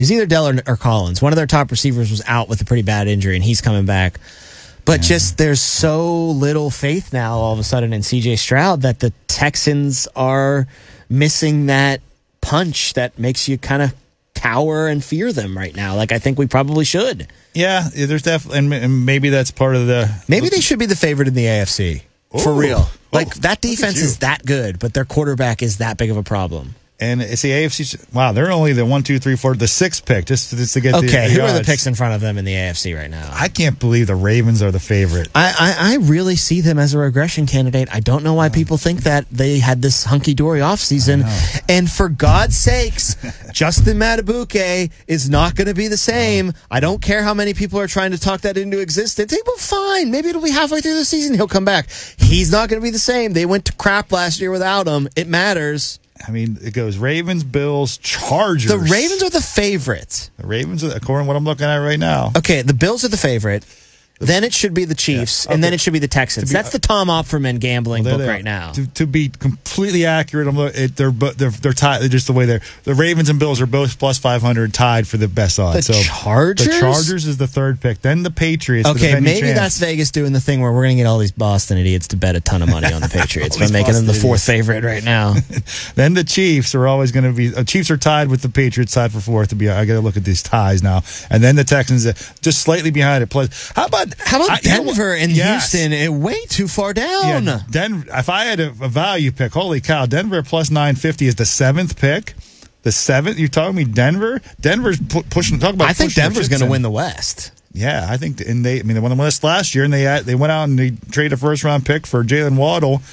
He's either Dell or Collins. One of their top receivers was out with a pretty bad injury, and he's coming back. But just there's so little faith now all of a sudden in C.J. Stroud that the Texans are missing that punch that makes you kind of cower and fear them right now. Like I think we probably should. Yeah, there's definitely, and maybe that's part of the. Maybe they should be the favorite in the AFC. For real. Like that defense is that good, but their quarterback is that big of a problem. And it's the AFC. Wow, they're only the 1, 2, 3, 4, the 6th pick just to get the who are the odds. picks in front of them in the AFC right now? I can't believe the Ravens are the favorite. I really see them as a regression candidate. I don't know why people think that. They had this hunky-dory offseason. And for God's sakes, Justin Matabuke is not going to be the same. I don't care how many people are trying to talk that into existence. Well, fine. Maybe it'll be halfway through the season. He'll come back. He's not going to be the same. They went to crap last year without him. It matters. I mean, it goes Ravens, Bills, Chargers. The Ravens are the favorite. The Ravens, according to what I'm looking at right now. Okay, the Bills are the favorite. Then it should be the Chiefs, and then it should be the Texans. That's the Tom Opferman gambling book right now. To be completely accurate, they're tied. They're just the way they're. The Ravens and Bills are both plus 500, tied for the best odds. The Chargers? The Chargers is the third pick. Then the Patriots. Okay, maybe that's Vegas doing the thing where we're going to get all these Boston idiots to bet a ton of money on the Patriots by making them the fourth favorite right now. Then the Chiefs are always going to be. Chiefs are tied with the Patriots, tied for fourth. I got to look at these ties now. And then the Texans just slightly behind it. Plus, how about Denver and Houston? Way too far down. Yeah, Denver. If I had a value pick, holy cow, Denver plus 950 is the 7th pick. The 7th. You're talking me Denver? Denver's pushing. Talk about. I think Denver's going to win the West. Yeah, I think, they won the West last year, and they went out and they traded a first round pick for Jalen Waddle.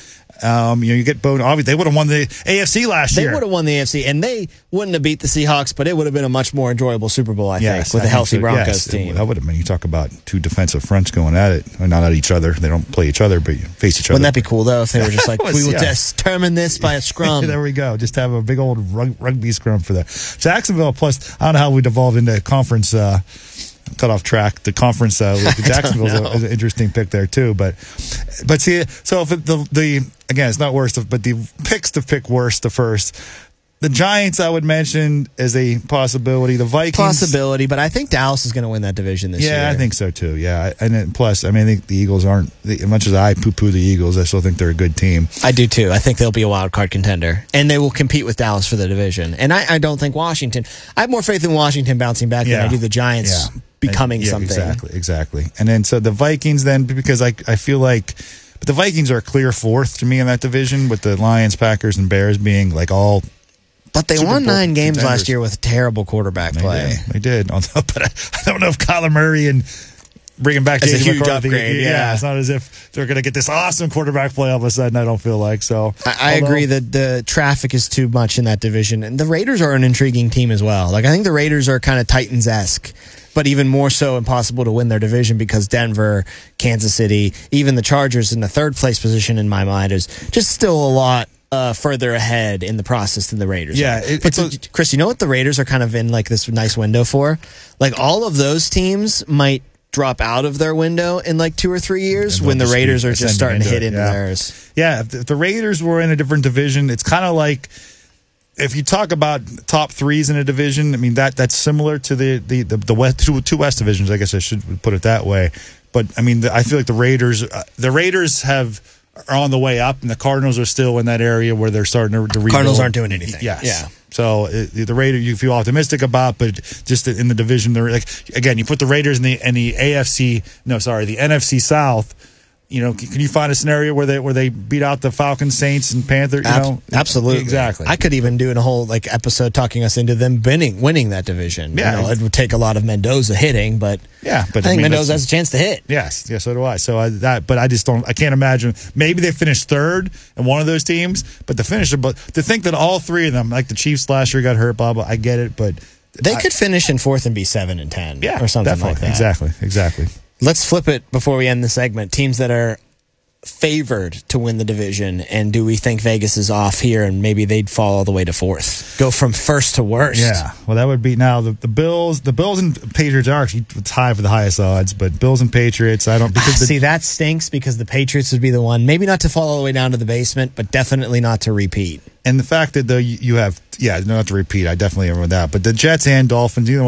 You get Bowden. Obviously, they would have won the AFC last year. They would have won the AFC, and they wouldn't have beat the Seahawks, but it would have been a much more enjoyable Super Bowl, I think, with a healthy Broncos team. That would have been. You talk about two defensive fronts going at it, not at each other. They don't play each other, but face each other. Wouldn't that be cool though if they were just like, we will determine this by a scrum? There we go. Just have a big old rugby scrum for that. Jacksonville plus. I don't know how we devolved into conference. Cut off track. The conference with Jacksonville is an interesting pick there too. But see, so if the again, it's not worst, but the picks to pick worst to first. The Giants, I would mention, as a possibility. The Vikings, but I think Dallas is going to win that division this year. Yeah, I think so too. Yeah, and then plus, I think the Eagles aren't. As much as I poo-poo the Eagles, I still think they're a good team. I do too. I think they'll be a wild card contender, and they will compete with Dallas for the division. And I don't think Washington. I have more faith in Washington bouncing back than I do the Giants. Yeah. Becoming something. Exactly. And then so the Vikings then, because I feel like, but the Vikings are a clear fourth to me in that division, with the Lions, Packers, and Bears being like all. But they won 9 games last year with terrible quarterback play. They did. But I don't know if Kyler Murray and bringing back That's a huge McCarthy, upgrade. Yeah, it's not as if they're going to get this awesome quarterback play all of a sudden. I don't feel like so. I agree that the traffic is too much in that division, and the Raiders are an intriguing team as well. Like I think the Raiders are kind of Titans-esque, but even more so impossible to win their division because Denver, Kansas City, even the Chargers in the third place position in my mind is just still a lot further ahead in the process than the Raiders. Yeah, Chris, you know what the Raiders are kind of in like this nice window for? Like all of those teams might drop out of their window in like 2 or 3 years when the Raiders are just starting to hit into theirs. Yeah, if the Raiders were in a different division, it's kind of like if you talk about top threes in a division. I mean that's similar to the West, two West divisions. I guess I should put it that way. But I mean, I feel like the Raiders are on the way up, and the Cardinals are still in that area where they're starting to rebuild. Cardinals aren't doing anything. Yes. Yeah. So the Raiders you feel optimistic about, but just in the division, they're like, again, you put the Raiders in the NFC South. You know, can you find a scenario where they beat out the Falcons, Saints, and Panthers? Absolutely, exactly. I could even do a whole episode talking us into them winning that division. Yeah, it would take a lot of Mendoza hitting, but I think Mendoza has a chance to hit. Yes, so do I. So but I just don't. I can't imagine. Maybe they finished third in one of those teams, but to think that all three of them, like the Chiefs last year, got hurt. Blah blah. I get it, but they could finish in fourth and be 7-10, or something definitely. like that. Exactly. Let's flip it before we end the segment. Teams that are favored to win the division, and do we think Vegas is off here and maybe they'd fall all the way to fourth, go from first to worst? Yeah, well, that would be now the Bills and Patriots are actually tied for the highest odds, but Bills and Patriots, I don't see that stinks because the Patriots would be the one, maybe not to fall all the way down to the basement, but definitely not to repeat. And the fact that though you have, not to repeat, I definitely remember that, but the Jets and Dolphins, either one